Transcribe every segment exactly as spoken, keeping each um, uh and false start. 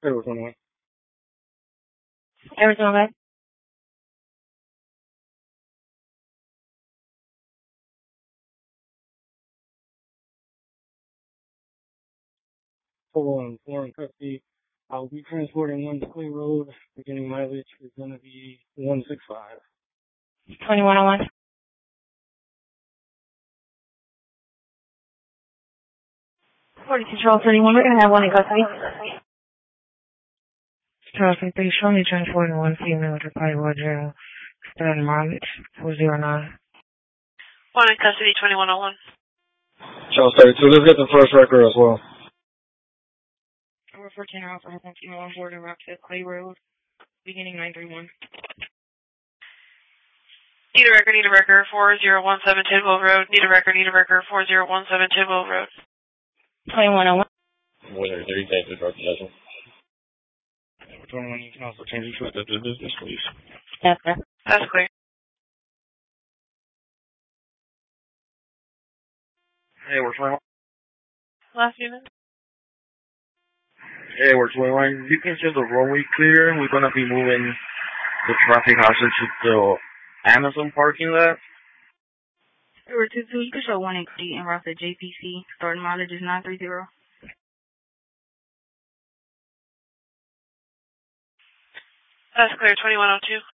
Arizona. Arizona. Total on four and custody. I'll be transporting one to Clay Road. Beginning mileage is going to be one six five. twenty-one oh one. forty-two Charles thirty-one, we're going to have one in custody. Charles three, show me transporting one female to Hollywood Jail. Starting mileage, four zero nine. One in custody, twenty-one oh one. Charles thirty-two, let's get the first record as well. Number fourteen, Alpha, has one female on board in Rockford, Clay Road, beginning nine three one. Need a record, need a record, four zero one seven Tidwell Road. Need a record, need a record, four zero one seven Tidwell Road. twenty-one oh one. Winner three, thank you, drug possession. Number twenty-one, you can also change it to the business, please. Yes, sir. That's clear. Hey, we're twenty-one. Last unit. Hey, we're twenty-one. You can show the roadway clear. We're going to be moving the traffic houses to the Amazon parking lot. Number two two, you can show one in Cody and route to J P C. Starting mileage is nine three zero. That's clear, twenty-one oh two.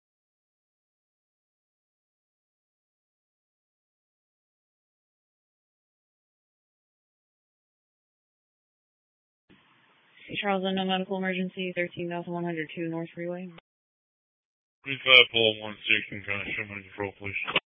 Charles, no medical emergency, thirteen thousand one hundred two North Freeway. three five four one six and kind of show my control, please.